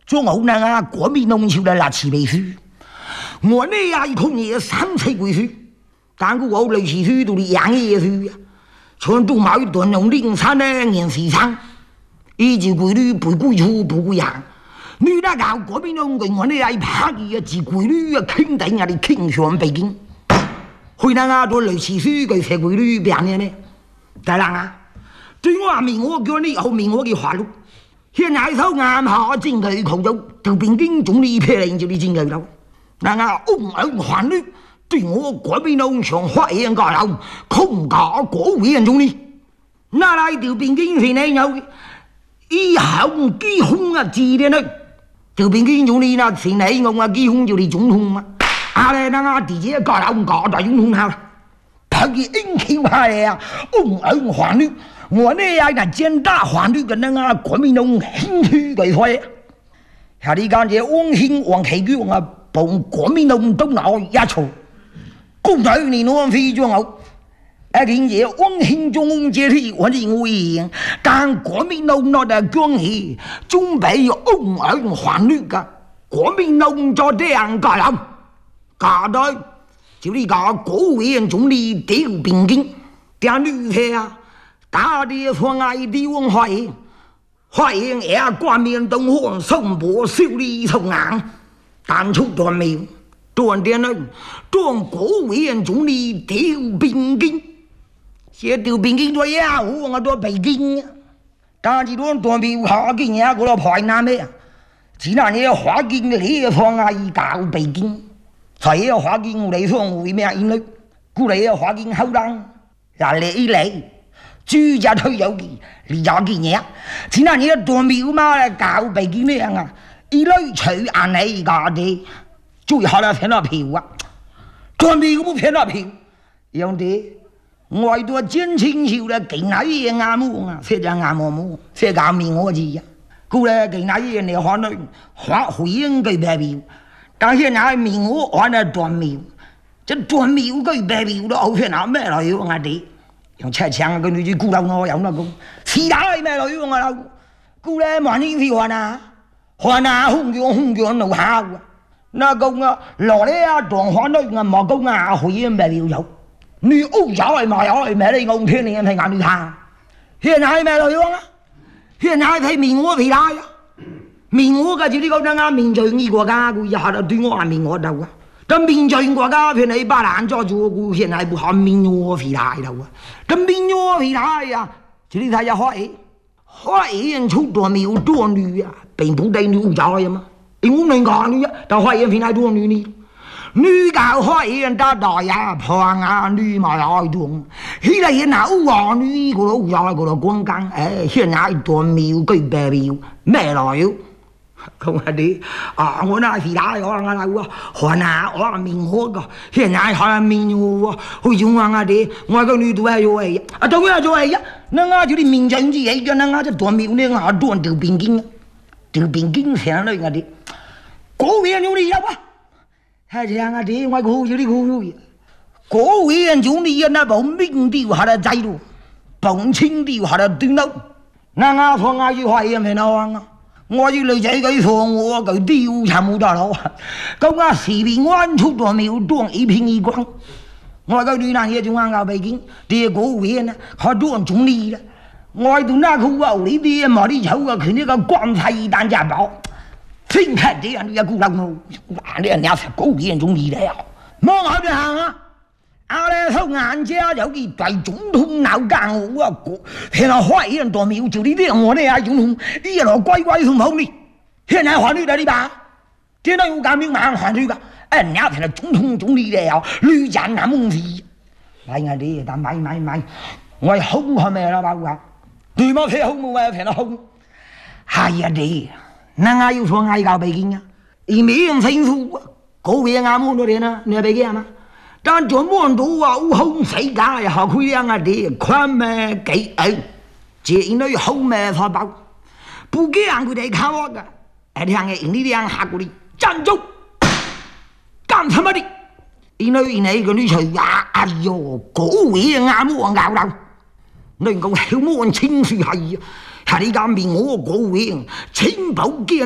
中后呢啊，国民农球的那七倍数，我那呀一口也三岁归数，但个我类似数都是养业数呀，全都毛一段用03的年市场，以及规律不归出不归养。你那搞国民农跟我那呀一拍的自规律啊，肯定啊的倾向北京，会那啊都类似数个社规律表现呢，当然啊，对我民我叫你后面我的话路。现在手眼下整佢口就就边境總理撇嚟就你整佢咯，嗱啊翁兒環律對我國民黨上發現個樓空架國會人總理，那來條邊境是你有以後基控啊治的呢，條邊境總理那是你我啊基控就你總統嘛，啊咧嗱啊直接個樓架大總統下，他嘅英氣派啊翁兒環律。我那呀那简大法律跟那个国民党兴趣鬼怪，下你讲这王兴王开局啊，帮国民党都闹一错，公仔你弄非常好，听这王兴中这里我认为，但国民党那的关系，准备翁儿法律个，国民党就这样搞人，搞到就你搞国务院总理丢边境，点绿色啊。大地方爱地方欢迎也冠冕东方送博修理从昂，但出断没有，断点呢？断国务院总理丢边境，些丢边境多呀，我多北京，但是断断没有下境呀，我派南咩啊？只那你华境的地方爱搞北京，才要华境我来说为咩因为，过来要华境好当，然来来。居家退休期，你家几年？前两年多苗嘛搞北京那样啊，一类取按你家的，最好了骗了票啊！多苗不骗了票，样的我多减轻少了，给那一眼眼目啊，非常眼目目，非常明我字呀。过来给那一眼的话呢，花回应给白票，但现在明我换了多苗，这多苗给白票都后天拿咩来用啊的？用车枪個女子鼓樓我有那個，是打你咩女用啊？鼓咧萬年飛還啊，空降路下啊，那個啊落咧啊當翻女啊莫講啊會咩料有，你屋有係嘛有係咩？你我聽你睇眼你睇，現在咩女用啊？現在睇面我皮拉呀，面我嘅就呢個啱面最呢國家佢一下就對我係面我鬥啊。这民族国家偏来把人做做，古现在不好民族肥大了啊！这民族肥大呀，这里他要花人出多没有多女啊，并不等于家呀嘛。因为我们讲女啊，但花人偏来多女呢，女搞花人打大呀，胖啊女嘛要多，现在人啊有女个都要个都光讲，现在多没有个白没有，没来有。không phải đi我那肥大我那我河南我民河个现在好像民我会用啊的我个女都还有哎啊都要做哎呀那啊就你民政治哎个那啊就多没有那啊多丢边境现在那的国务院总理要吧还这样啊的我个就你个国务院总理那把民调下来制度帮清调下来对头那啊方啊就怀疑没那啊我要女仔佢放我佢丟就冇得咯，咁啊時便彎出咗秒當一片一光，我個女男嘢仲啱搞北京，啲國務院啊，佢當總理啦，我到那個話呢啲冇啲醜啊，佢呢個光彩單家寶，聽睇啲人也顧諗我，話啲人也係國務院總理嚟啊，冇好就行啊！阿咧收眼家有啲大總統鬧交我啊，現在壞人多沒有，就呢啲我哋係總統，呢個乖乖從後面，現在法律在呢吧？點解要咁樣猛法律㗎？人家現在總統總理嚟啊，女人那問題，買我哋但買，我係好係咪啦？包啊，對冇睇好冇啊？睇到好，係啊啲，那要說愛搞北京啊，而沒人清楚，嗰邊啱冇多啲啦，你係北京嘛？但做乜都話好空世界呀，學佢樣啊啲昆咩幾這應該好咩法寶，不驚佢哋靠我噶，聽嘅呢啲人嚇過你，站住，幹什麼的？因為你個女婿呀，哎呦，嗰位啱我咬到，你講好冇人清楚係啊，係你講明我嗰位清保健。